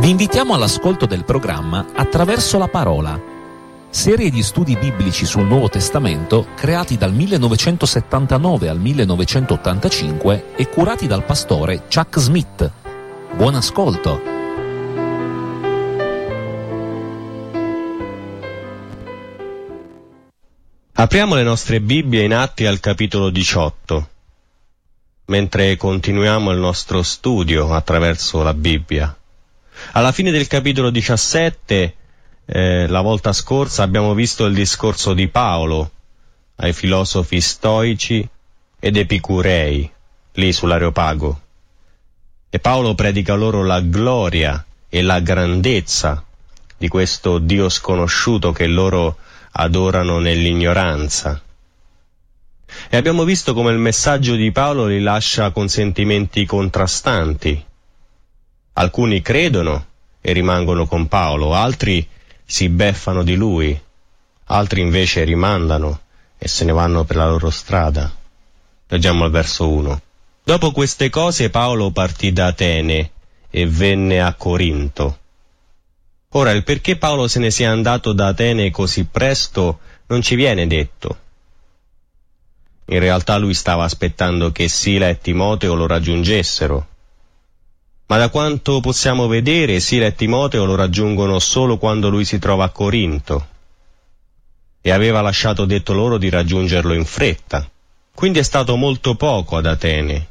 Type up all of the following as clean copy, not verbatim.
Vi invitiamo all'ascolto del programma Attraverso la Parola, serie di studi biblici sul Nuovo Testamento creati dal 1979 al 1985 e curati dal pastore Chuck Smith. Buon ascolto! Apriamo le nostre Bibbie in Atti al capitolo 18, mentre continuiamo il nostro studio attraverso la Bibbia. Alla fine del capitolo 17, la volta scorsa, abbiamo visto il discorso di Paolo ai filosofi stoici ed epicurei, lì sull'Areopago. E Paolo predica loro la gloria e la grandezza di questo Dio sconosciuto che loro adorano nell'ignoranza. E abbiamo visto come il messaggio di Paolo li lascia con sentimenti contrastanti. Alcuni credono e rimangono con Paolo, altri si beffano di lui, altri invece rimandano e se ne vanno per la loro strada. Leggiamo il verso 1. Dopo queste cose Paolo partì da Atene e venne a Corinto. Ora, il perché Paolo se ne sia andato da Atene così presto non ci viene detto. In realtà lui stava aspettando che Sila e Timoteo lo raggiungessero. Ma da quanto possiamo vedere, Sila e Timoteo lo raggiungono solo quando lui si trova a Corinto. E aveva lasciato detto loro di raggiungerlo in fretta. Quindi è stato molto poco ad Atene.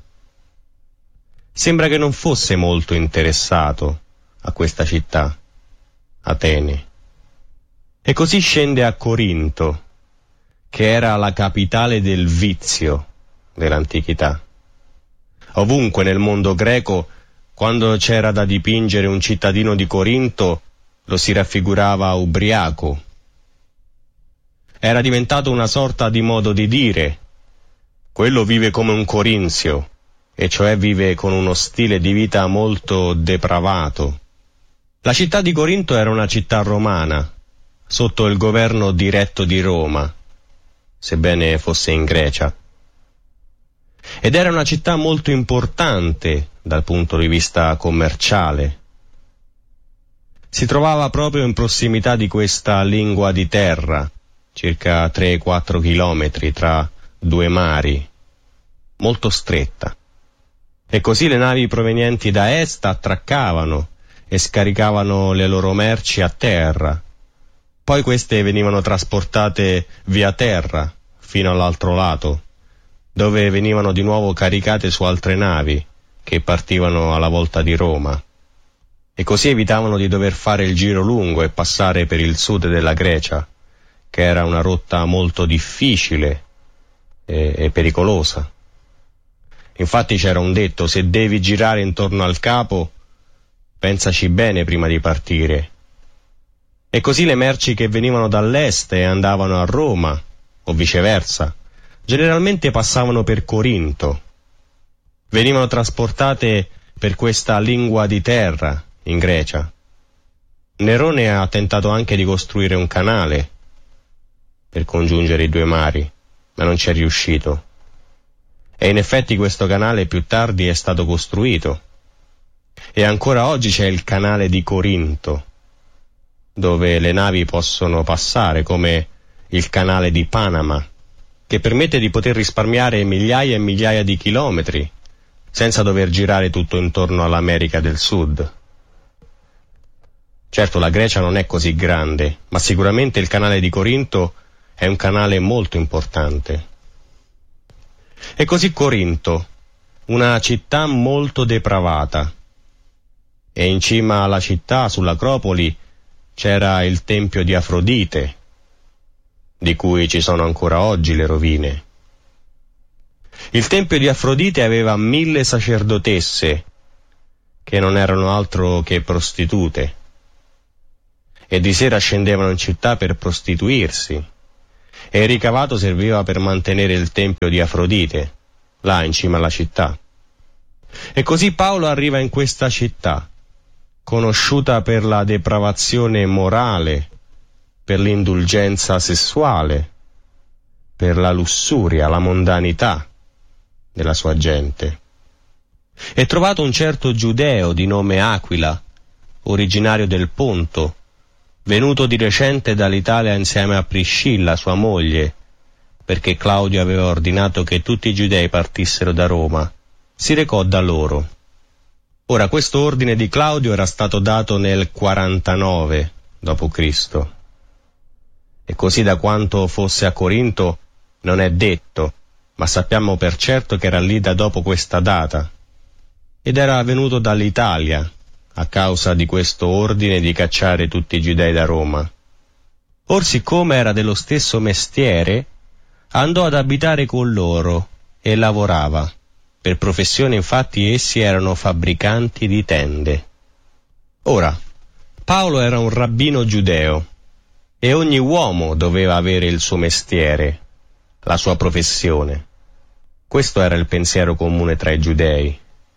Sembra che non fosse molto interessato a questa città, Atene. E così scende a Corinto, che era la capitale del vizio dell'antichità. Ovunque nel mondo greco, quando c'era da dipingere un cittadino di Corinto, lo si raffigurava ubriaco. Era diventato una sorta di modo di dire: quello vive come un corinzio, e cioè vive con uno stile di vita molto depravato. La città di Corinto era una città romana, sotto il governo diretto di Roma, sebbene fosse in Grecia. Ed era una città molto importante dal punto di vista commerciale. Si trovava proprio in prossimità di questa lingua di terra, circa 3-4 chilometri tra due mari, molto stretta. E così le navi provenienti da est attraccavano e scaricavano le loro merci a terra. Poi queste venivano trasportate via terra fino all'altro lato, dove venivano di nuovo caricate su altre navi che partivano alla volta di Roma. E così evitavano di dover fare il giro lungo e passare per il sud della Grecia, che era una rotta molto difficile e pericolosa. Infatti c'era un detto: se devi girare intorno al capo, pensaci bene prima di partire. E così le merci che venivano dall'est e andavano a Roma, o viceversa, generalmente passavano per Corinto. Venivano trasportate per questa lingua di terra in Grecia. Nerone ha tentato anche di costruire un canale per congiungere i due mari, ma non ci è riuscito. E in effetti questo canale più tardi è stato costruito. E ancora oggi c'è il canale di Corinto, dove le navi possono passare, come il canale di Panama, che permette di poter risparmiare migliaia e migliaia di chilometri, senza dover girare tutto intorno all'America del Sud. Certo, la Grecia non è così grande, ma sicuramente il canale di Corinto è un canale molto importante. E così Corinto, una città molto depravata, e in cima alla città, sull'Acropoli, c'era il tempio di Afrodite, di cui ci sono ancora oggi le rovine. Il tempio di Afrodite aveva 1000 sacerdotesse, che non erano altro che prostitute, e di sera scendevano in città per prostituirsi, e il ricavato serviva per mantenere il tempio di Afrodite, là in cima alla città. E così Paolo arriva in questa città, conosciuta per la depravazione morale, per l'indulgenza sessuale, per la lussuria, la mondanità della sua gente. E trovato un certo giudeo di nome Aquila, originario del Ponto, venuto di recente dall'Italia insieme a Priscilla, sua moglie, perché Claudio aveva ordinato che tutti i giudei partissero da Roma, si recò da loro. Ora, questo ordine di Claudio era stato dato nel 49 d.C. e così da quanto fosse a Corinto non è detto, ma sappiamo per certo che era lì da dopo questa data, ed era venuto dall'Italia a causa di questo ordine di cacciare tutti i giudei da Roma. Or siccome era dello stesso mestiere, andò ad abitare con loro e lavorava. Per professione infatti essi erano fabbricanti di tende. Ora, Paolo era un rabbino giudeo e ogni uomo doveva avere il suo mestiere, la sua professione. Questo era il pensiero comune tra i giudei.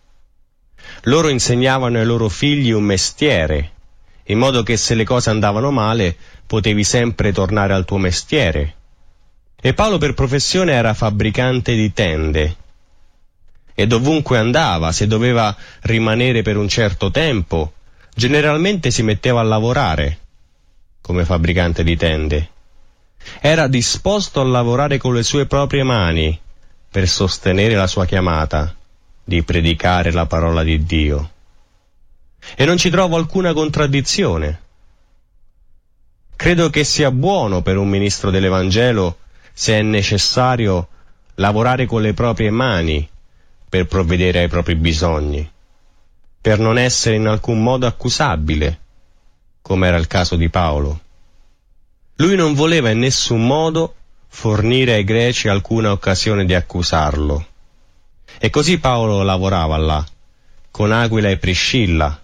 Loro insegnavano ai loro figli un mestiere, in modo che se le cose andavano male potevi sempre tornare al tuo mestiere. E Paolo per professione era fabbricante di tende. E dovunque andava, se doveva rimanere per un certo tempo, generalmente si metteva a lavorare come fabbricante di tende. Era disposto a lavorare con le sue proprie mani per sostenere la sua chiamata di predicare la parola di Dio. E non ci trovo alcuna contraddizione. Credo che sia buono per un ministro dell'Evangelo, se è necessario, lavorare con le proprie mani per provvedere ai propri bisogni, per non essere in alcun modo accusabile, come era il caso di Paolo. Lui non voleva in nessun modo fornire ai greci alcuna occasione di accusarlo. E così Paolo lavorava là, con Aquila e Priscilla,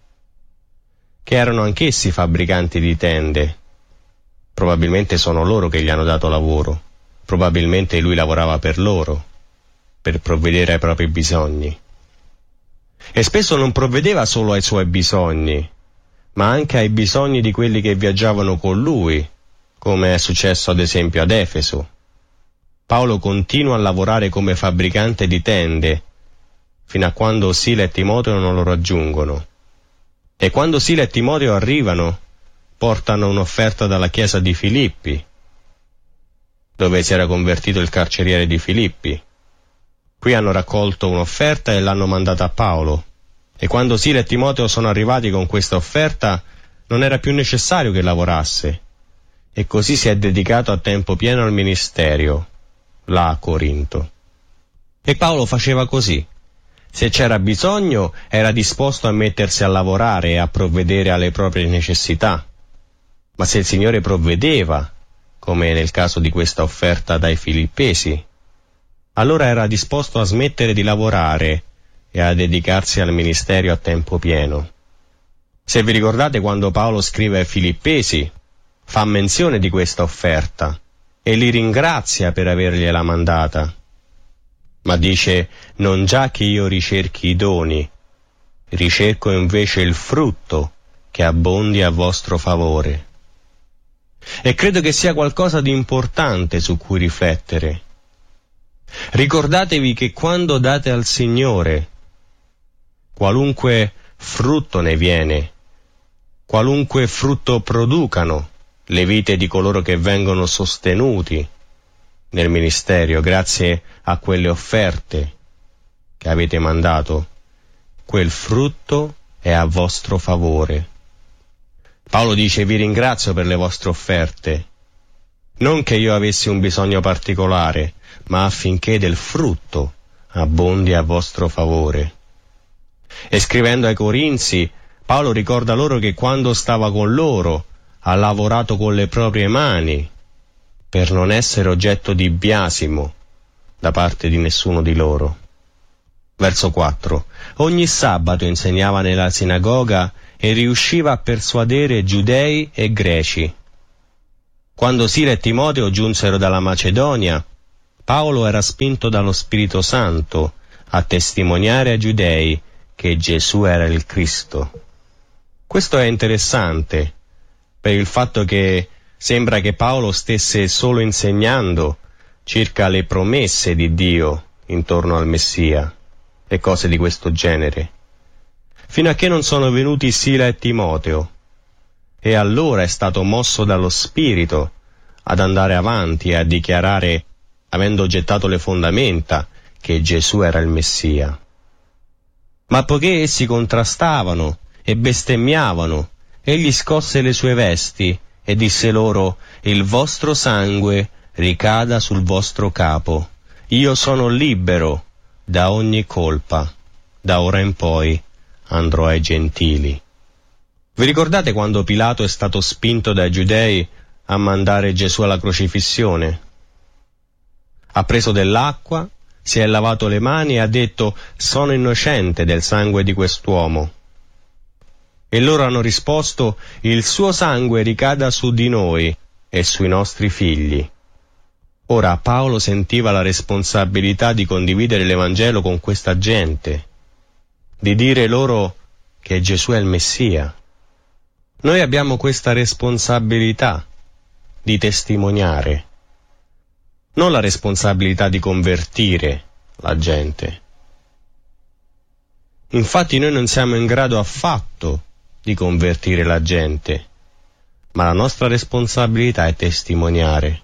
che erano anch'essi fabbricanti di tende. Probabilmente sono loro che gli hanno dato lavoro, probabilmente lui lavorava per loro, per provvedere ai propri bisogni. E spesso non provvedeva solo ai suoi bisogni, ma anche ai bisogni di quelli che viaggiavano con lui, come è successo ad esempio ad Efeso. Paolo continua a lavorare come fabbricante di tende, fino a quando Sila e Timoteo non lo raggiungono. E quando Sila e Timoteo arrivano, portano un'offerta dalla chiesa di Filippi, dove si era convertito il carceriere di Filippi. Qui hanno raccolto un'offerta e l'hanno mandata a Paolo. E quando Sila e Timoteo sono arrivati con questa offerta, non era più necessario che lavorasse. E così si è dedicato a tempo pieno al ministero, là a Corinto. E Paolo faceva così. Se c'era bisogno, era disposto a mettersi a lavorare e a provvedere alle proprie necessità. Ma se il Signore provvedeva, come nel caso di questa offerta dai Filippesi, allora era disposto a smettere di lavorare e a dedicarsi al ministero a tempo pieno. Se vi ricordate, quando Paolo scrive ai Filippesi, fa menzione di questa offerta e li ringrazia per avergliela mandata. Ma dice: non già che io ricerchi i doni, ricerco invece il frutto che abbondi a vostro favore. E credo che sia qualcosa di importante su cui riflettere. Ricordatevi che quando date al Signore, qualunque frutto ne viene, qualunque frutto producano le vite di coloro che vengono sostenuti nel ministero grazie a quelle offerte che avete mandato, quel frutto è a vostro favore. Paolo dice: vi ringrazio per le vostre offerte, non che io avessi un bisogno particolare, ma affinché del frutto abbondi a vostro favore. E scrivendo ai Corinzi, Paolo ricorda loro che quando stava con loro ha lavorato con le proprie mani per non essere oggetto di biasimo da parte di nessuno di loro. Verso 4. Ogni sabato insegnava nella sinagoga e riusciva a persuadere giudei e greci. Quando Sila e Timoteo giunsero dalla Macedonia, Paolo era spinto dallo Spirito Santo a testimoniare ai giudei che Gesù era il Cristo. Questo è interessante, per il fatto che sembra che Paolo stesse solo insegnando circa le promesse di Dio intorno al Messia e cose di questo genere. fino a che non sono venuti Sila e Timoteo. E allora è stato mosso dallo Spirito ad andare avanti e a dichiarare, avendo gettato le fondamenta, che Gesù era il Messia. Ma poiché essi contrastavano e bestemmiavano, egli scosse le sue vesti e disse loro: il vostro sangue ricada sul vostro capo. Io sono libero da ogni colpa. Da ora in poi andrò ai gentili. Vi ricordate quando Pilato è stato spinto dai giudei a mandare Gesù alla crocifissione? Ha preso dell'acqua, si è lavato le mani e ha detto: sono innocente del sangue di quest'uomo. E loro hanno risposto: il suo sangue ricada su di noi e sui nostri figli. Ora Paolo sentiva la responsabilità di condividere l'Evangelo con questa gente, di dire loro che Gesù è il Messia. Noi abbiamo questa responsabilità di testimoniare, non la responsabilità di convertire la gente. Infatti noi non siamo in grado affatto di convertire la gente, ma la nostra responsabilità è testimoniare.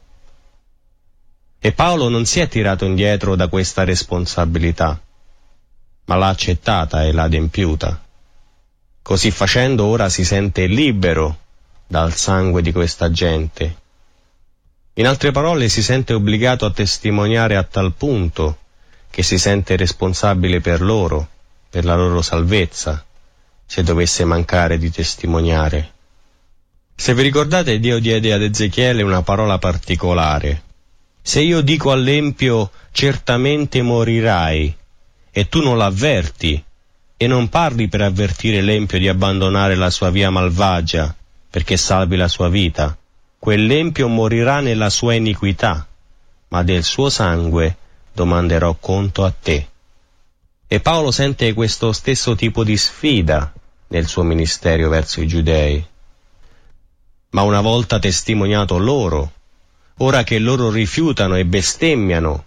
E Paolo non si è tirato indietro da questa responsabilità, ma l'ha accettata e l'ha adempiuta. Così facendo ora si sente libero dal sangue di questa gente. In altre parole, si sente obbligato a testimoniare a tal punto che si sente responsabile per loro, per la loro salvezza, se dovesse mancare di testimoniare. Se vi ricordate, Dio diede ad Ezechiele una parola particolare: se io dico all'empio certamente morirai, e tu non l'avverti, e non parli per avvertire l'empio di abbandonare la sua via malvagia, perché salvi la sua vita, quell'empio morirà nella sua iniquità, ma del suo sangue domanderò conto a te. E Paolo sente questo stesso tipo di sfida nel suo ministero verso i giudei. Ma una volta testimoniato loro, ora che loro rifiutano e bestemmiano,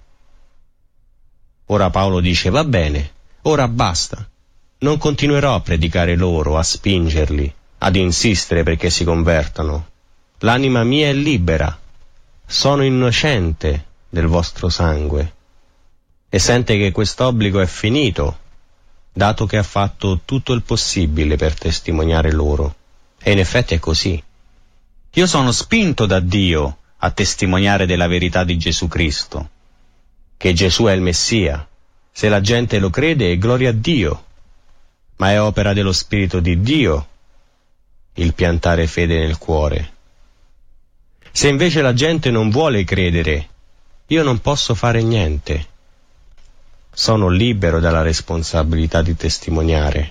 ora Paolo dice: va bene, ora basta. Non continuerò a predicare loro, a spingerli, ad insistere perché si convertano. L'anima mia è libera, sono innocente del vostro sangue. E sente che quest'obbligo è finito, dato che ha fatto tutto il possibile per testimoniare loro. E in effetti è così. Io sono spinto da Dio a testimoniare della verità di Gesù Cristo, che Gesù è il Messia. Se la gente lo crede, è gloria a Dio. Ma è opera dello Spirito di Dio il piantare fede nel cuore. Se invece la gente non vuole credere, io non posso fare niente. Sono libero dalla responsabilità di testimoniare.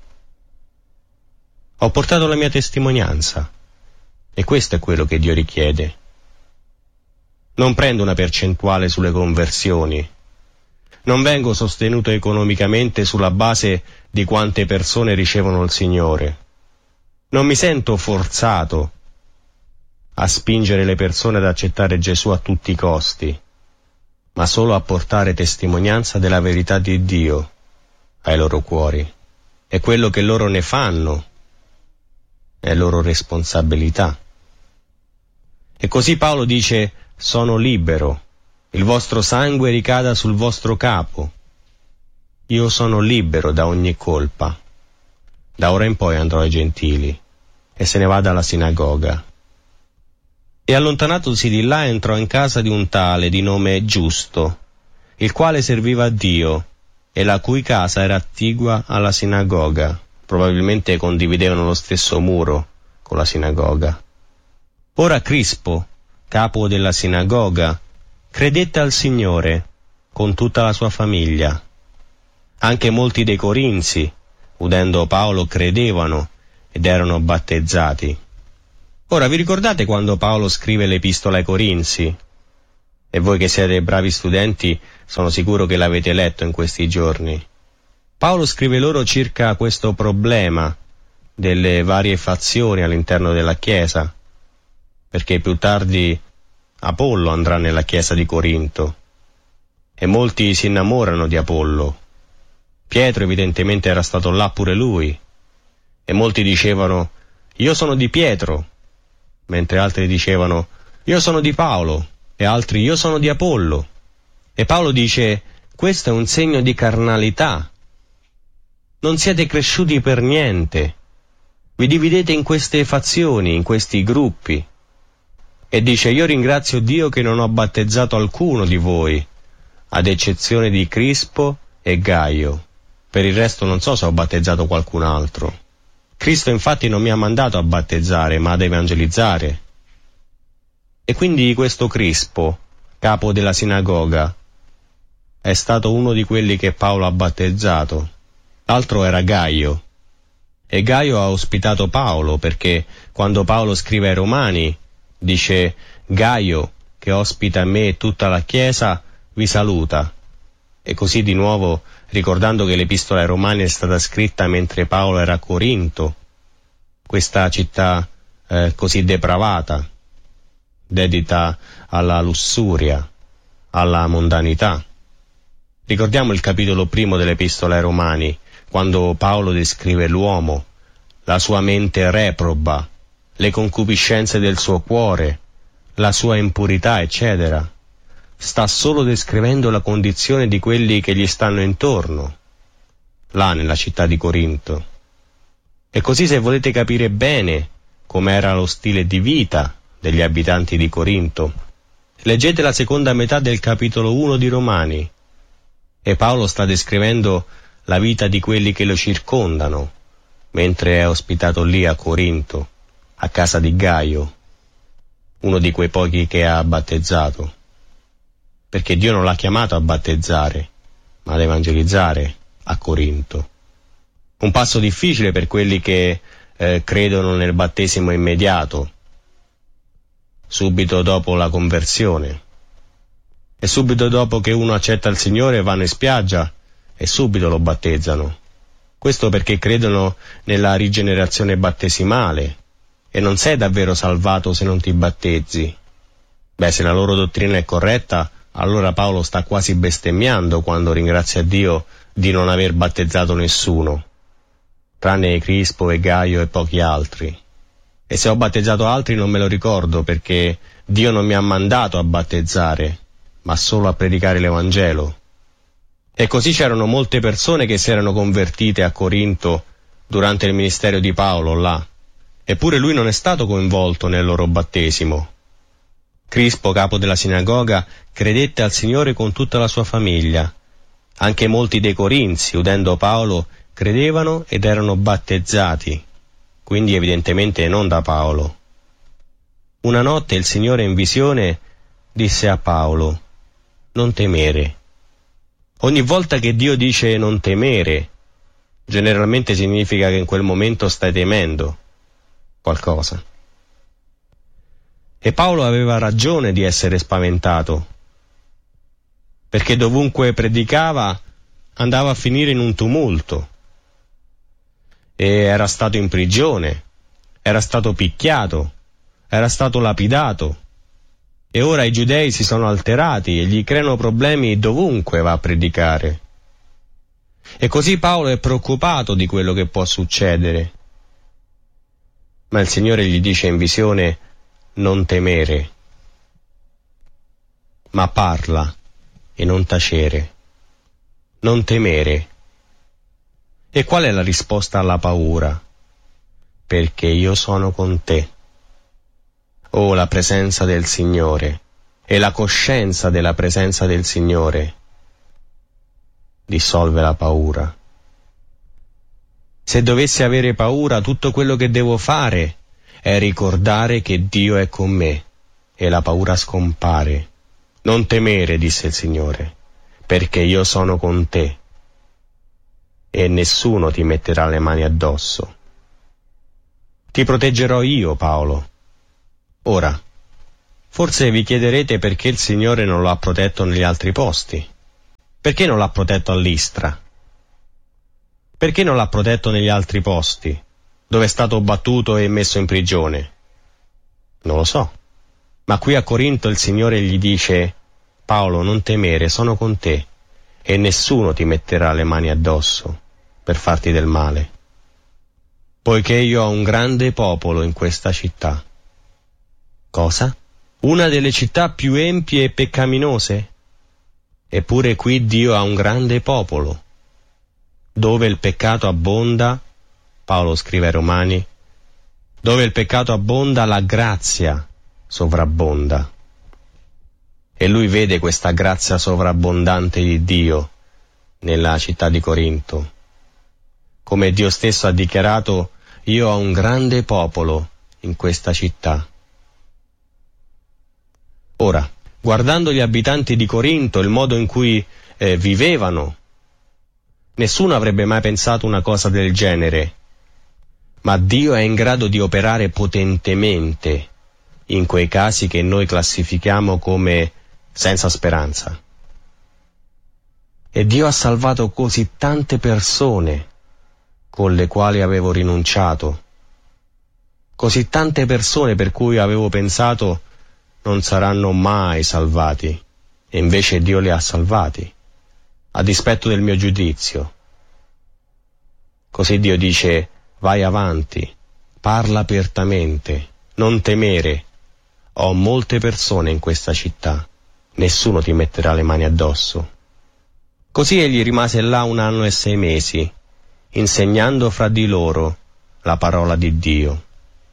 Ho portato la mia testimonianza, e questo è quello che Dio richiede. Non prendo una percentuale sulle conversioni. Non vengo sostenuto economicamente sulla base di quante persone ricevono il Signore. Non mi sento forzato a spingere le persone ad accettare Gesù a tutti i costi, ma solo a portare testimonianza della verità di Dio ai loro cuori. E quello che loro ne fanno è loro responsabilità. E così Paolo dice: sono libero. Il vostro sangue ricada sul vostro capo. Io sono libero da ogni colpa. Da ora in poi andrò ai gentili. E se ne va dalla sinagoga. E allontanatosi di là entrò in casa di un tale di nome Giusto, il quale serviva a Dio, e la cui casa era attigua alla sinagoga. Probabilmente condividevano lo stesso muro con la sinagoga. Ora Crispo, capo della sinagoga, credette al Signore con tutta la sua famiglia. Anche molti dei Corinzi, udendo Paolo, credevano ed erano battezzati. Ora, vi ricordate quando Paolo scrive l'Epistola ai Corinzi? E voi che siete bravi studenti, sono sicuro che l'avete letto in questi giorni. Paolo scrive loro circa questo problema delle varie fazioni all'interno della Chiesa, perché più tardi Apollo andrà nella chiesa di Corinto e molti si innamorano di Apollo. Pietro evidentemente era stato là pure lui, E molti dicevano: io sono di Pietro, mentre altri dicevano: io sono di Paolo, e altri: io sono di Apollo. E Paolo dice: questo è un segno di carnalità. Non siete cresciuti per niente. Vi dividete in queste fazioni, in questi gruppi. E dice: io ringrazio Dio che non ho battezzato alcuno di voi, ad eccezione di Crispo e Gaio. Per il resto non so se ho battezzato qualcun altro. Cristo infatti non mi ha mandato a battezzare, ma ad evangelizzare. E quindi questo Crispo, capo della sinagoga, è stato uno di quelli che Paolo ha battezzato. L'altro era Gaio. E Gaio ha ospitato Paolo, perché quando Paolo scrive ai Romani dice: Gaio, che ospita me e tutta la Chiesa, vi saluta. E così di nuovo, ricordando che l'Epistola ai Romani è stata scritta mentre Paolo era a Corinto, questa città così depravata, dedita alla lussuria, alla mondanità. Ricordiamo il capitolo 1 dell'Epistola ai Romani, quando Paolo descrive l'uomo, la sua mente reproba, le concupiscenze del suo cuore, la sua impurità, eccetera. Sta solo descrivendo la condizione di quelli che gli stanno intorno, là nella città di Corinto. E così, se volete capire bene com'era lo stile di vita degli abitanti di Corinto, leggete la seconda metà del capitolo 1 di Romani, e Paolo sta descrivendo la vita di quelli che lo circondano, mentre è ospitato lì a Corinto, a casa di Gaio, uno di quei pochi che ha battezzato, perché Dio non l'ha chiamato a battezzare, ma ad evangelizzare a Corinto. Un passo difficile per quelli che credono nel battesimo immediato, subito dopo la conversione, e subito dopo che uno accetta il Signore vanno in spiaggia e subito lo battezzano. Questo perché credono nella rigenerazione battesimale, e non sei davvero salvato se non ti battezzi. Beh, se la loro dottrina è corretta, allora Paolo sta quasi bestemmiando quando ringrazia Dio di non aver battezzato nessuno, tranne Crispo e Gaio e pochi altri. E se ho battezzato altri non me lo ricordo, perché Dio non mi ha mandato a battezzare, ma solo a predicare l'Evangelo. E così c'erano molte persone che si erano convertite a Corinto durante il ministero di Paolo là, eppure lui non è stato coinvolto nel loro battesimo. Crispo, capo della sinagoga, credette al Signore con tutta la sua famiglia. Anche molti dei Corinzi, udendo Paolo, credevano ed erano battezzati, quindi evidentemente non da Paolo. Una notte il Signore in visione disse a Paolo: non temere. Ogni volta che Dio dice non temere, generalmente significa che in quel momento stai temendo qualcosa. E Paolo aveva ragione di essere spaventato, perché dovunque predicava andava a finire in un tumulto, e era stato in prigione, era stato picchiato, era stato lapidato, e ora i giudei si sono alterati e gli creano problemi dovunque va a predicare. E così Paolo è preoccupato di quello che può succedere. Ma il Signore gli dice in visione: non temere, ma parla e non tacere. Non temere. E qual è la risposta alla paura? Perché io sono con te. Oh, la presenza del Signore e la coscienza della presenza del Signore dissolve la paura. Se dovessi avere paura, tutto quello che devo fare è ricordare che Dio è con me e la paura scompare. Non temere, disse il Signore, perché io sono con te e nessuno ti metterà le mani addosso. Ti proteggerò io, Paolo. Ora, forse vi chiederete perché il Signore non lo ha protetto negli altri posti. Perché non l'ha protetto a Listra? Perché non l'ha protetto negli altri posti, dove è stato battuto e messo in prigione? Non lo so. Ma qui a Corinto il Signore gli dice: Paolo, non temere, sono con te, e nessuno ti metterà le mani addosso per farti del male. poiché io ho un grande popolo in questa città. Cosa? Una delle città più empie e peccaminose? Eppure qui Dio ha un grande popolo. Dove il peccato abbonda, Paolo scrive ai Romani, dove il peccato abbonda, la grazia sovrabbonda. E lui vede questa grazia sovrabbondante di Dio nella città di Corinto. Come Dio stesso ha dichiarato, io ho un grande popolo in questa città. Ora, guardando gli abitanti di Corinto, il modo in cui vivevano, nessuno avrebbe mai pensato una cosa del genere, ma Dio è in grado di operare potentemente in quei casi che noi classifichiamo come senza speranza. E Dio ha salvato così tante persone con le quali avevo rinunciato, così tante persone per cui avevo pensato non saranno mai salvati, e invece Dio li ha salvati, a dispetto del mio giudizio. Così Dio dice, vai avanti, parla apertamente, non temere, ho molte persone in questa città, nessuno ti metterà le mani addosso. Così egli rimase là 1 anno e 6 mesi, insegnando fra di loro la parola di Dio.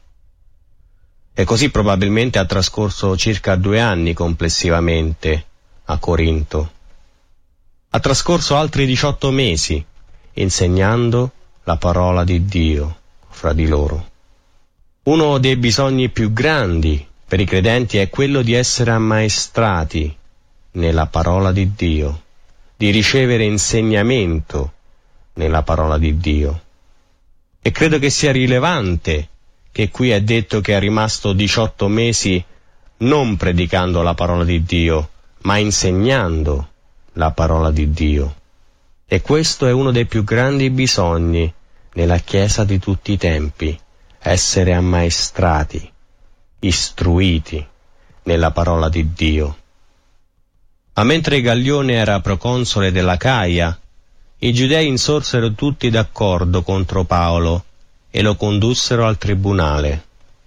E così probabilmente ha trascorso circa 2 anni complessivamente a Corinto. Ha trascorso altri 18 mesi insegnando la parola di Dio fra di loro. Uno dei bisogni più grandi per i credenti è quello di essere ammaestrati nella parola di Dio, di ricevere insegnamento nella parola di Dio. E credo che sia rilevante che qui è detto che è rimasto 18 mesi non predicando la parola di Dio, ma insegnando la parola di Dio. E questo è uno dei più grandi bisogni nella Chiesa di tutti i tempi, essere ammaestrati, istruiti nella parola di Dio. Ma mentre Gallione era proconsole dell'Acaia, i giudei insorsero tutti d'accordo contro Paolo e lo condussero al tribunale.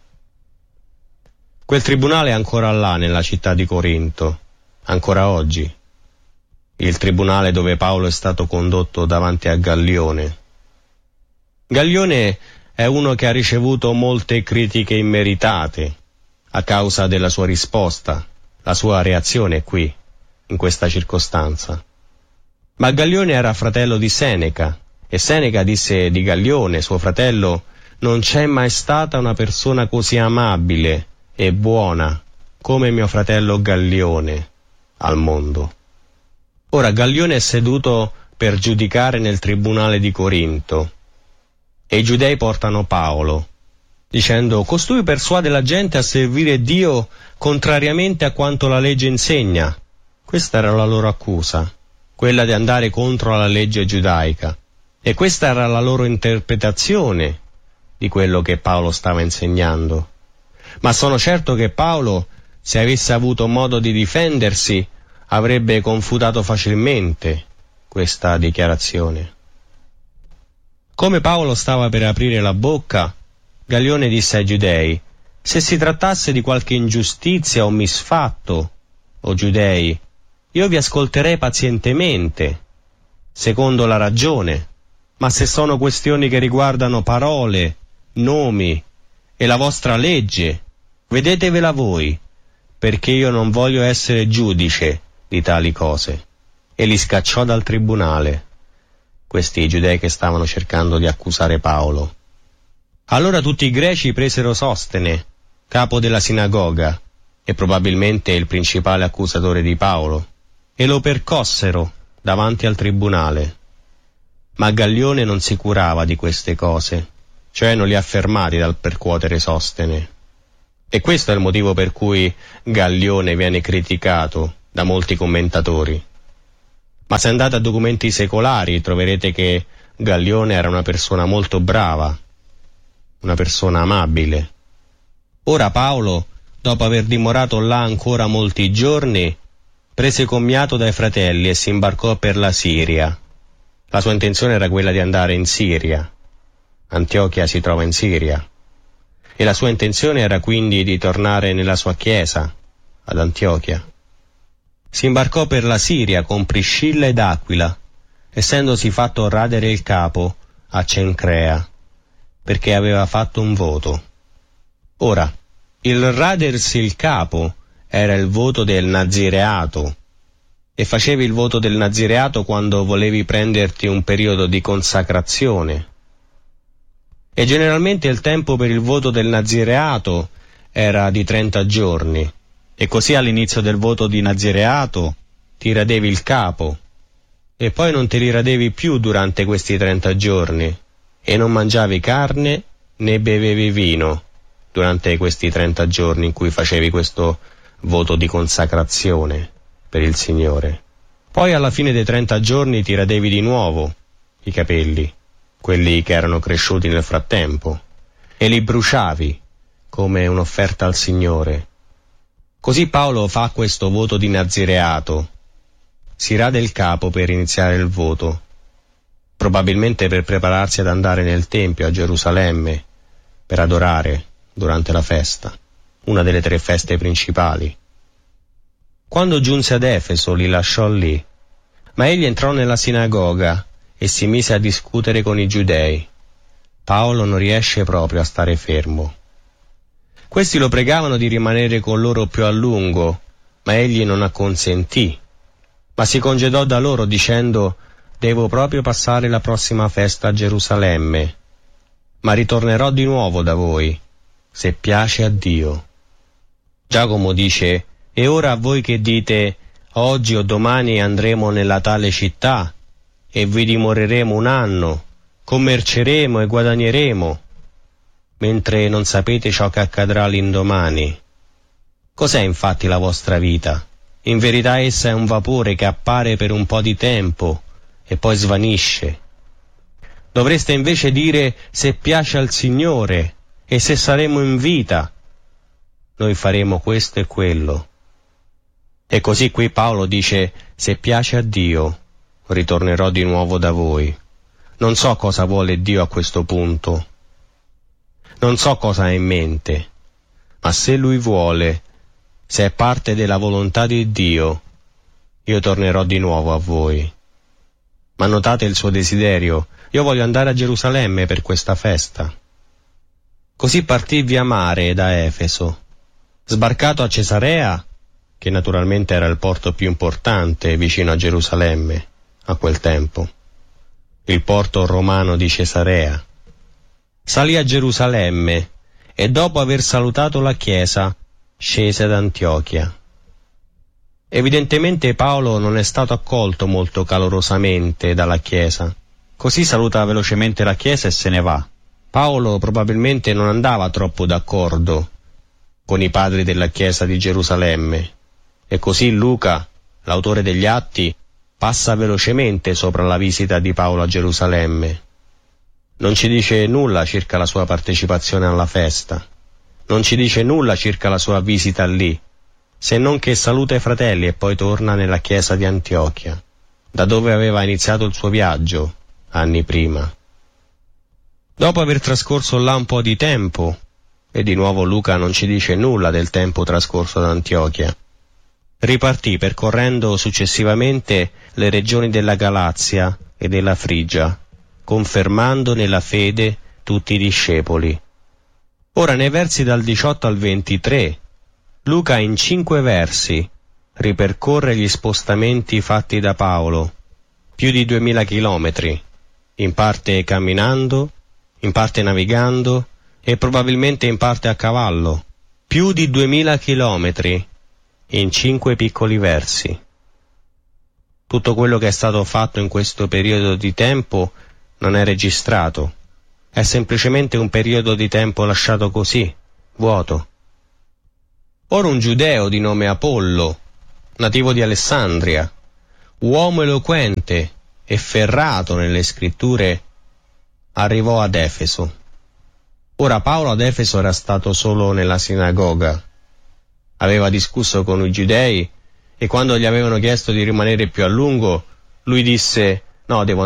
Quel tribunale è ancora là nella città di Corinto, ancora oggi. Il tribunale dove Paolo è stato condotto davanti a Gallione. Gallione è uno che ha ricevuto molte critiche immeritate a causa della sua risposta, la sua reazione qui, in questa circostanza. Ma Gallione era fratello di Seneca, e Seneca disse di Gallione, suo fratello, non c'è mai stata una persona così amabile e buona come mio fratello Gallione al mondo. Ora Gallione è seduto per giudicare nel tribunale di Corinto, e i giudei portano Paolo, dicendo, costui persuade la gente a servire Dio contrariamente a quanto la legge insegna. Questa era la loro accusa, quella di andare contro la legge giudaica, e questa era la loro interpretazione di quello che Paolo stava insegnando. Ma sono certo che Paolo, se avesse avuto modo di difendersi, avrebbe confutato facilmente questa dichiarazione. Come Paolo stava per aprire la bocca, Gallione disse ai giudei, se si trattasse di qualche ingiustizia o misfatto, o giudei, io vi ascolterei pazientemente, secondo la ragione, ma se sono questioni che riguardano parole, nomi e la vostra legge, vedetevela voi, perché io non voglio essere giudice di tali cose. E li scacciò dal tribunale, questi giudei che stavano cercando di accusare Paolo. Allora tutti i greci presero Sostene, capo della sinagoga, e probabilmente il principale accusatore di Paolo, e lo percossero davanti al tribunale. Ma Gallione non si curava di queste cose, cioè non li ha fermati dal percuotere Sostene. E questo è il motivo per cui Gallione viene criticato da molti commentatori. Ma se andate a documenti secolari troverete che Gallione era una persona molto brava, una persona amabile. Ora Paolo, dopo aver dimorato là ancora molti giorni, prese commiato dai fratelli e si imbarcò per la Siria. La sua intenzione era quella di andare in Siria, Antiochia si trova in Siria, e la sua intenzione era quindi di tornare nella sua chiesa, ad Antiochia. Si imbarcò per la Siria con Priscilla ed Aquila, essendosi fatto radere il capo a Cencrea, perché aveva fatto un voto. Ora, il radersi il capo era il voto del nazireato, e facevi il voto del nazireato quando volevi prenderti un periodo di consacrazione. E generalmente il tempo per il voto del nazireato era di 30 giorni, e così all'inizio del voto di nazireato ti radevi il capo, e poi non te li radevi più durante questi 30 giorni, e non mangiavi carne né bevevi vino durante questi 30 giorni in cui facevi questo voto di consacrazione per il Signore. Poi alla fine dei 30 giorni ti radevi di nuovo i capelli, quelli che erano cresciuti nel frattempo, e li bruciavi come un'offerta al Signore. Così Paolo fa questo voto di nazireato, si rade il capo per iniziare il voto, probabilmente per prepararsi ad andare nel Tempio a Gerusalemme per adorare durante la festa, una delle 3 feste principali. Quando giunse ad Efeso li lasciò lì, ma egli entrò nella sinagoga e si mise a discutere con i giudei. Paolo non riesce proprio a stare fermo. Questi lo pregavano di rimanere con loro più a lungo, ma egli non acconsentì, ma si congedò da loro dicendo: «Devo proprio passare la prossima festa a Gerusalemme, ma ritornerò di nuovo da voi, se piace a Dio». Giacomo dice: «E ora a voi che dite, oggi o domani andremo nella tale città, e vi dimoreremo 1 anno, commerceremo e guadagneremo, mentre non sapete ciò che accadrà l'indomani. Cos'è infatti la vostra vita? In verità essa è un vapore che appare per un po' di tempo e poi svanisce. Dovreste invece dire: se piace al Signore e se saremo in vita, noi faremo questo e quello». E così qui Paolo dice: se piace a Dio, ritornerò di nuovo da voi. Non so cosa vuole Dio a questo punto. Non so cosa ha in mente, ma se Lui vuole, se è parte della volontà di Dio, io tornerò di nuovo a voi. Ma notate il suo desiderio: io voglio andare a Gerusalemme per questa festa. Così partì via mare da Efeso. Sbarcato a Cesarea, che naturalmente era il porto più importante vicino a Gerusalemme a quel tempo, il porto romano di Cesarea, salì a Gerusalemme e dopo aver salutato la chiesa scese ad Antiochia. Evidentemente Paolo non è stato accolto molto calorosamente dalla chiesa, così saluta velocemente la chiesa e se ne va. Paolo probabilmente non andava troppo d'accordo con i padri della chiesa di Gerusalemme, e così Luca, l'autore degli Atti, passa velocemente sopra la visita di Paolo a Gerusalemme. Non ci dice nulla circa la sua partecipazione alla festa, non ci dice nulla circa la sua visita lì, se non che saluta i fratelli e poi torna nella chiesa di Antiochia, da dove aveva iniziato il suo viaggio anni prima. Dopo aver trascorso là un po' di tempo, e di nuovo Luca non ci dice nulla del tempo trascorso ad Antiochia, ripartì percorrendo successivamente le regioni della Galazia e della Frigia, confermando nella fede tutti i discepoli. Ora nei versi dal 18 al 23, Luca in 5 versi ripercorre gli spostamenti fatti da Paolo, più di 2000 chilometri, in parte camminando, in parte navigando e probabilmente in parte a cavallo, più di 2000 chilometri in 5 piccoli versi. Tutto quello che è stato fatto in questo periodo di tempo non è registrato, è semplicemente un periodo di tempo lasciato così, vuoto. Ora un giudeo di nome Apollo, nativo di Alessandria, uomo eloquente e ferrato nelle scritture, arrivò ad Efeso. Ora Paolo ad Efeso era stato solo nella sinagoga, aveva discusso con i giudei e quando gli avevano chiesto di rimanere più a lungo, lui disse: «No, devo